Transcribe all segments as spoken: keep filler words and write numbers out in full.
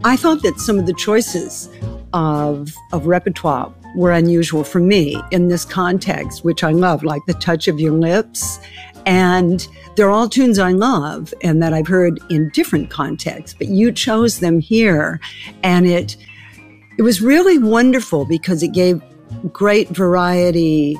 I thought that some of the choices of, of repertoire were unusual for me in this context, which I love, like The Touch of Your Lips. And they're all tunes I love and that I've heard in different contexts, but you chose them here. And it, it was really wonderful because it gave great variety,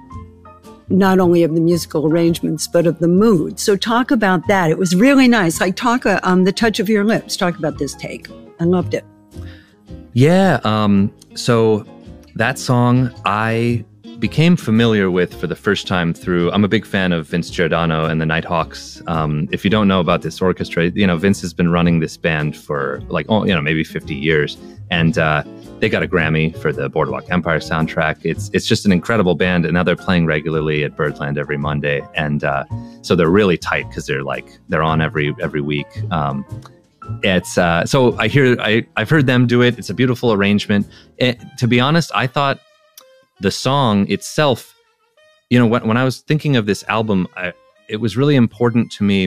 not only of the musical arrangements, but of the mood. So talk about that. It was really nice. Like talk, uh, um, The Touch of Your Lips. Talk about this take. I loved it. Yeah. Um, so that song I became familiar with for the first time through, I'm a big fan of Vince Giordano and the Nighthawks. Um, if you don't know about this orchestra, you know, Vince has been running this band for like, oh, you know, maybe fifty years. And uh, they got a Grammy for the Boardwalk Empire soundtrack. It's it's just an incredible band. And now they're playing regularly at Birdland every Monday. And uh, so they're really tight because they're like, they're on every every week. Um, it's uh, so I hear, I, I've heard them do it. It's a beautiful arrangement. It, to be honest, I thought the song itself, you know, when, when I was thinking of this album, I, it was really important to me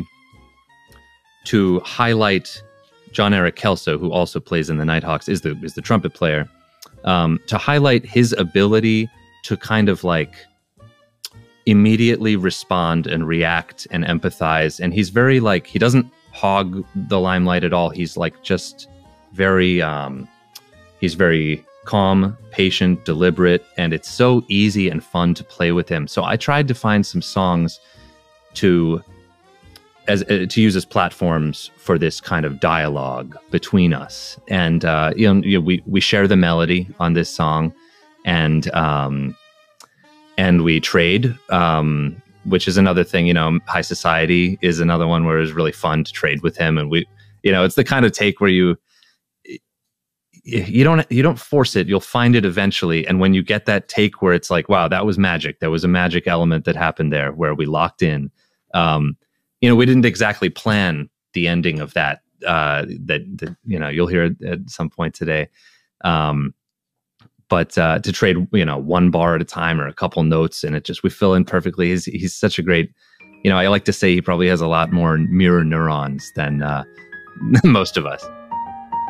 to highlight John Eric Kelso, who also plays in the Nighthawks, is the is the trumpet player, um, to highlight his ability to kind of like immediately respond and react and empathize. And he's very like, he doesn't hog the limelight at all. He's like just very, um, he's very calm, patient, deliberate, and it's so easy and fun to play with him. So I tried to find some songs to as uh, to use as platforms for this kind of dialogue between us. And uh, you know, you know, we we share the melody on this song, and um, and we trade, um, which is another thing. You know, High Society is another one where it's really fun to trade with him, and we, you know, it's the kind of take where you. You don't you don't force it. You'll find it eventually. And when you get that take where it's like, wow, that was magic. There was a magic element that happened there where we locked in. Um, you know, we didn't exactly plan the ending of that. Uh, that, that you know, you'll hear it at some point today. Um, but uh, to trade, you know, one bar at a time or a couple notes, and it just we fill in perfectly. He's he's such a great. You know, I like to say he probably has a lot more mirror neurons than uh, most of us.